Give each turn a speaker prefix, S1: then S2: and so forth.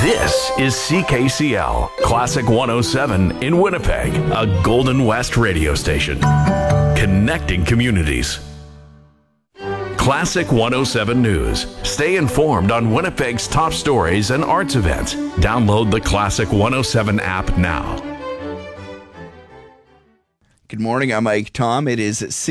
S1: This is CKCL, Classic 107 in Winnipeg, a Golden West radio station. Connecting communities. Classic 107 News. Stay informed on Winnipeg's top stories and arts events. Download the Classic 107 app now.
S2: Good morning, I'm Mike Tom. It is